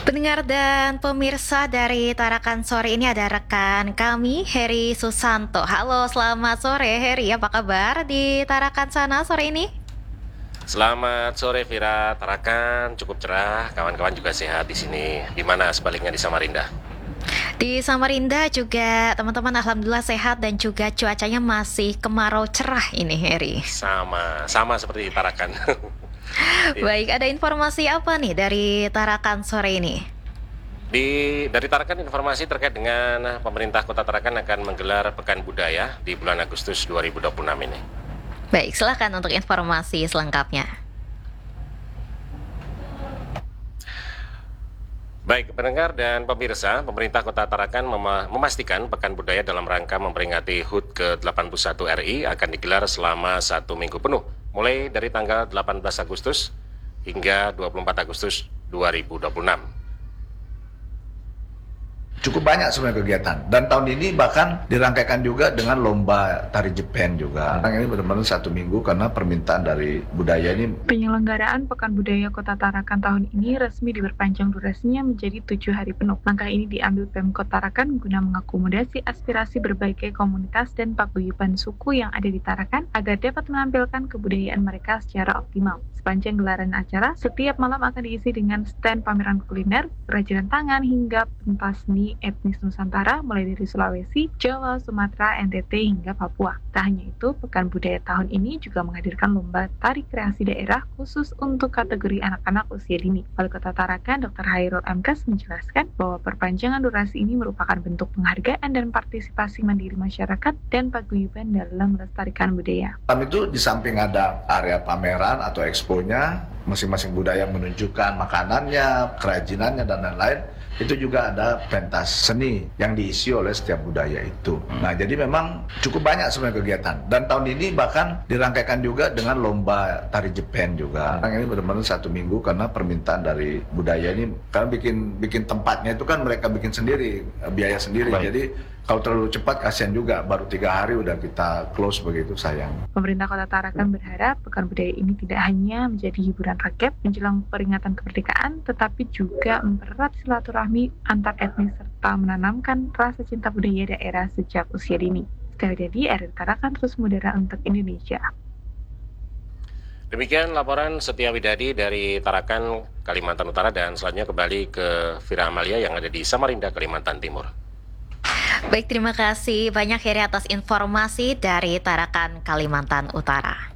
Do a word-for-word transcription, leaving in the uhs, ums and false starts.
Pendengar dan pemirsa dari Tarakan Sore ini ada rekan kami, Heri Susanto. Halo, selamat sore Heri, apa kabar di Tarakan sana sore ini? Selamat sore Vira, Tarakan cukup cerah, kawan-kawan juga sehat di sini. Di mana sebaliknya di Samarinda? Di Samarinda juga teman-teman alhamdulillah sehat dan juga cuacanya masih kemarau cerah ini Heri. Sama, sama seperti di Tarakan. Iya. Baik, ada informasi apa nih dari Tarakan sore ini? Di dari Tarakan informasi terkait dengan pemerintah Kota Tarakan akan menggelar Pekan Budaya di bulan Agustus dua ribu dua puluh enam ini. Baik, silakan untuk informasi selengkapnya. Baik, pendengar dan pemirsa, pemerintah Kota Tarakan mema- memastikan Pekan Budaya dalam rangka memperingati H U T ke delapan puluh satu R I akan digelar selama satu minggu penuh, mulai dari tanggal delapan belas Agustus hingga dua puluh empat Agustus dua ribu dua puluh enam. Cukup banyak sebenarnya kegiatan, dan tahun ini bahkan dirangkaikan juga dengan lomba tari Jepen juga. Ini benar-benar satu minggu karena permintaan dari budaya ini. Penyelenggaraan Pekan Budaya Kota Tarakan tahun ini resmi diperpanjang durasinya menjadi tujuh hari penuh. Langkah ini diambil Pemkot Tarakan guna mengakomodasi aspirasi berbagai komunitas dan paguyuban suku yang ada di Tarakan agar dapat menampilkan kebudayaan mereka secara optimal. Sepanjang gelaran acara, setiap malam akan diisi dengan stand pameran kuliner, kerajinan tangan, hingga pentas seni etnis Nusantara mulai dari Sulawesi, Jawa, Sumatera, N T T, hingga Papua. Tak hanya itu, Pekan Budaya tahun ini juga menghadirkan lomba tari kreasi daerah khusus untuk kategori anak-anak usia dini. Wali Kota Tarakan, Doktor Hairul Amkas menjelaskan bahwa perpanjangan durasi ini merupakan bentuk penghargaan dan partisipasi mandiri masyarakat dan paguyuban dalam melestarikan budaya. Dalam itu di samping ada area pameran atau expo-nya, masing-masing budaya menunjukkan makanannya, kerajinannya, dan lain-lain. Itu juga ada pentas seni yang diisi oleh setiap budaya itu. Nah, jadi memang cukup banyak sebenarnya kegiatan. Dan tahun ini bahkan dirangkaikan juga dengan lomba tari Jepen juga. Ini benar-benar satu minggu karena permintaan dari budaya ini. Karena bikin bikin tempatnya itu kan mereka bikin sendiri, biaya sendiri. Baik. Jadi kalau terlalu cepat kasihan juga, baru tiga hari udah kita close, begitu sayang. Pemerintah Kota Tarakan berharap Pekan Budaya ini tidak hanya menjadi hiburan rakyat menjelang peringatan kemerdekaan, tetapi juga mempererat silaturahmi antar etnis serta menanamkan rasa cinta budaya daerah sejak usia dini. Sekali jadi, R R Tarakan terus mengudara untuk Indonesia. Demikian laporan Setia Widadi dari Tarakan, Kalimantan Utara, dan selanjutnya kembali ke Vira Amalia yang ada di Samarinda, Kalimantan Timur. Baik, terima kasih banyak Heri atas informasi dari Tarakan, Kalimantan Utara.